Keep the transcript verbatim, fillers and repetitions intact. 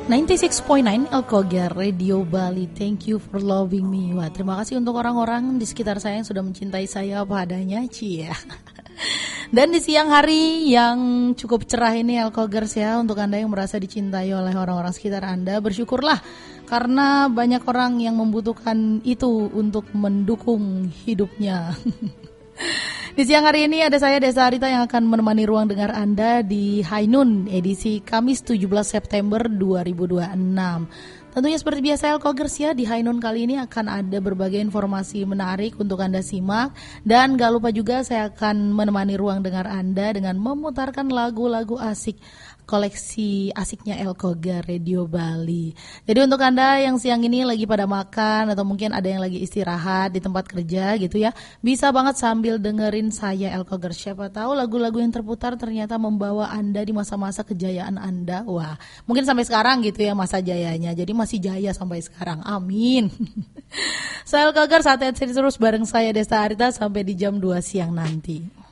sembilan puluh enam koma sembilan Elkogar Radio Bali. Thank you for loving me. Wah, terima kasih untuk orang-orang di sekitar saya yang sudah mencintai saya apa adanya, cia. Dan di siang hari yang cukup cerah ini Elkogers ya, untuk Anda yang merasa dicintai oleh orang-orang sekitar Anda, bersyukurlah karena banyak orang yang membutuhkan itu untuk mendukung hidupnya. Di siang hari ini ada saya Desa Arita yang akan menemani ruang dengar Anda di High Noon edisi Kamis tujuh belas September dua ribu dua puluh enam. Tentunya seperti biasa Elkogers ya, di High Noon kali ini akan ada berbagai informasi menarik untuk Anda simak. Dan gak lupa juga saya akan menemani ruang dengar Anda dengan memutarkan lagu-lagu asik koleksi asiknya Elkogar Radio Bali. Jadi untuk Anda yang siang ini lagi pada makan atau mungkin ada yang lagi istirahat di tempat kerja gitu ya, bisa banget sambil dengerin saya Elkogar. Siapa tahu lagu-lagu yang terputar ternyata membawa Anda di masa-masa kejayaan Anda. Wah, mungkin sampai sekarang gitu ya masa jayanya. Jadi masih jaya sampai sekarang. Amin. Saya Elkogar, saat ini terus bareng saya Desta Arita sampai di jam dua siang nanti.